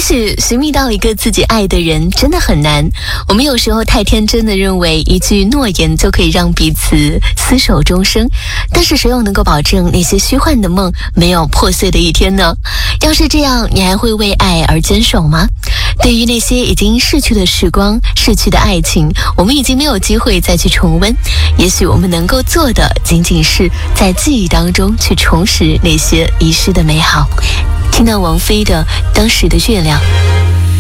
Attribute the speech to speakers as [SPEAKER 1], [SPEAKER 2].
[SPEAKER 1] 许寻觅到一个自己爱的人真的很难，我们有时候太天真的认为一句诺言就可以让彼此厮守终生，但是谁又能够保证那些虚幻的梦没有破碎的一天呢？要是这样，你还会为爱而坚守吗？对于那些已经逝去的时光，逝去的爱情，我们已经没有机会再去重温，也许我们能够做的仅仅是在记忆当中去重拾那些遗失的美好。听到王菲的《当时的月亮》。